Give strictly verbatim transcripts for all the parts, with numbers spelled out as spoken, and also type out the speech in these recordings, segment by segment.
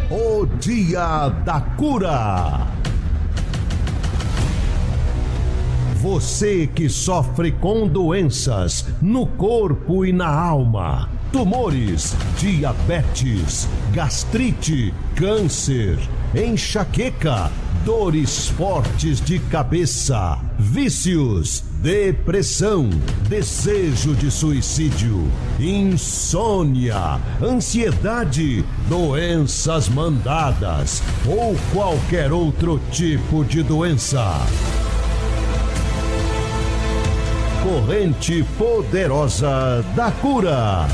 O Dia da Cura. Você que sofre com doenças no corpo e na alma, tumores, diabetes, gastrite, câncer, enxaqueca, dores fortes de cabeça, vícios, depressão, desejo de suicídio, insônia, ansiedade, doenças mandadas ou qualquer outro tipo de doença. Corrente poderosa da cura.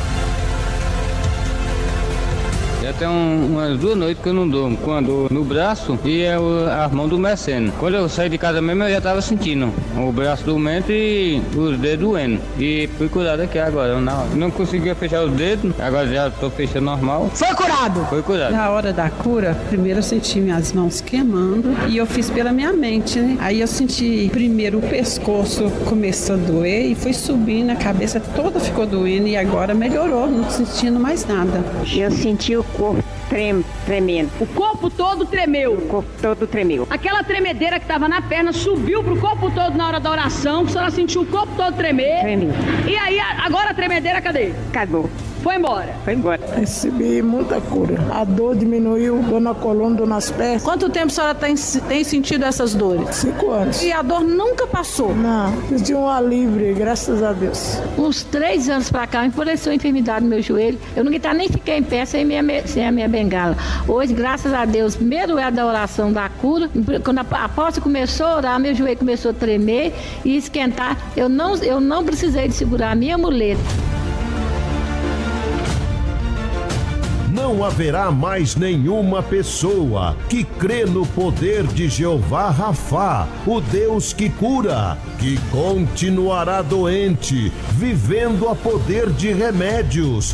Já tem um, umas duas noites que eu não durmo, com a dor no braço e é o, as mãos doendo. Quando eu saí de casa mesmo, eu já estava sentindo o braço doendo e os dedos doendo. E fui curado aqui agora. Não, não conseguia fechar os dedos, agora já estou fechando normal. Foi curado? Foi curado. Na hora da cura, primeiro eu senti minhas mãos queimando e eu fiz pela minha mente, né? Aí eu senti primeiro o pescoço começou a doer e foi subindo, a cabeça toda ficou doendo e agora melhorou, não sentindo mais nada. Eu senti o corpo trem, tremendo. O corpo todo tremeu. O corpo todo tremeu. Aquela tremedeira que estava na perna subiu pro corpo todo na hora da oração, a senhora sentiu o corpo todo tremer. Tremeu. E aí, agora a tremedeira cadê? Acabou. Foi embora. Foi embora. Recebi muita cura. A dor diminuiu, dor na coluna, dor nas pernas. Quanto tempo a senhora tem, tem sentido essas dores? Cinco anos. E a dor nunca passou? Não, senti um alívio, graças a Deus. Uns três anos pra cá, apareceu enfermidade no meu joelho. Eu nunca nem fiquei em pé sem, minha, sem a minha bengala. Hoje, graças a Deus, primeiro é da oração da cura. Quando a apóstolo começou a orar, meu joelho começou a tremer e esquentar. Eu não, eu não precisei de segurar a minha muleta. Não haverá mais nenhuma pessoa que crê no poder de Jeová Rafá, o Deus que cura, que continuará doente, vivendo a poder de remédios.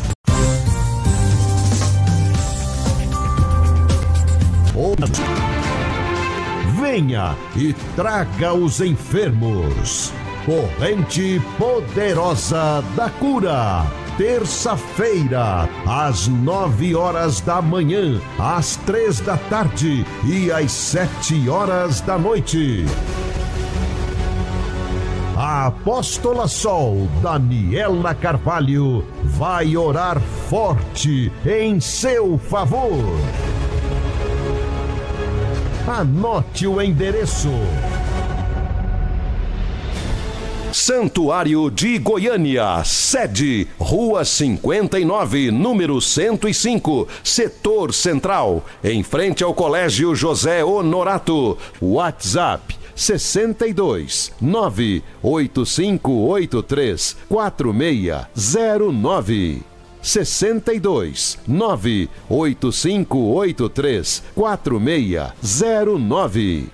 Venha e traga os enfermos. Corrente poderosa da cura. Terça-feira, às nove horas da manhã, às três da tarde e às sete horas da noite. A apóstola Sol, Daniela Carvalho, vai orar forte em seu favor. Anote o endereço: Santuário de Goiânia, sede, Rua cinquenta e nove, número cento e cinco, Setor Central, em frente ao Colégio José Honorato. WhatsApp sessenta e dois, nove oito cinco oito três, quatro seis zero nove. sessenta e dois, nove oito cinco oito três, quatro seis zero nove.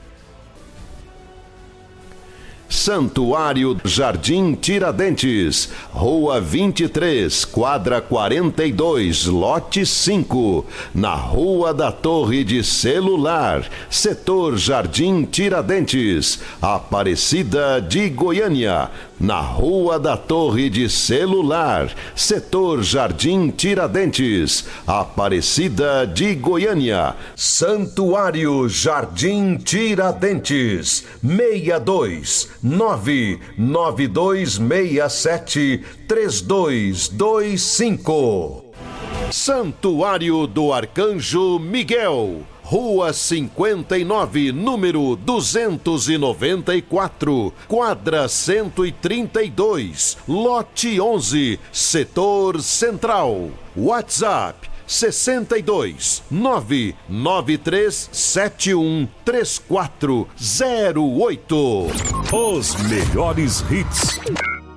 Santuário Jardim Tiradentes, Rua vinte e três, quadra quarenta e dois, lote cinco, na Rua da Torre de Celular, Setor Jardim Tiradentes, Aparecida de Goiânia. Na Rua da Torre de Celular, Setor Jardim Tiradentes, Aparecida de Goiânia. Santuário Jardim Tiradentes, seis dois nove nove dois seis sete três dois dois cinco. Santuário do Arcanjo Miguel, Rua cinquenta e nove, número duzentos e noventa e quatro, quadra cento e trinta e dois, lote onze, Setor Central. WhatsApp sessenta e dois, nove nove três sete um três quatro zero oito. Os melhores hits